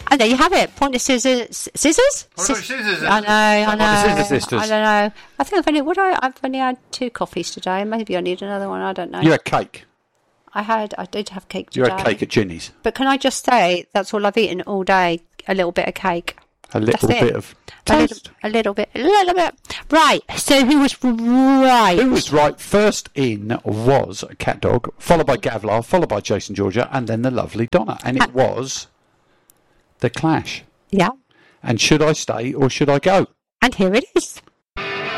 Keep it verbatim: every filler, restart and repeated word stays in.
And there you have it. Point of scissors. Scissors? Oh, no, scissors. I know, I know. Point of scissors sisters. I don't know. I think I've only, would I, I've only had two coffees today. Maybe I need another one. I don't know. You had cake. I had, I did have cake today. You had cake at Ginny's. But can I just say, that's all I've eaten all day. A little bit of cake. A little That's bit it. of A little, toast. a little bit. A little bit. Right. So who was right? Who was right? First in was Cat Dog, followed by Gavlar, followed by Jason Georgia, and then the lovely Donna. And it was The Clash. Yeah. And should I stay or should I go? And here it is.